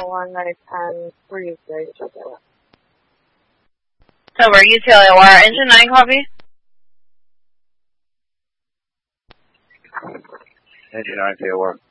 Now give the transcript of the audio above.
1-10, 33, check it out. Over, UTLAOR, engine 9, copy. Engine 9, TLR.